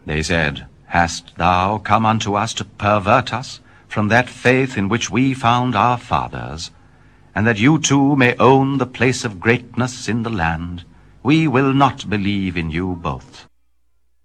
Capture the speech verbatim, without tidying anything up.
They said, Hast thou come unto us to pervert us from that faith in which we found our fathers, and that you too may own the place of greatness in the land? We will not believe in you both.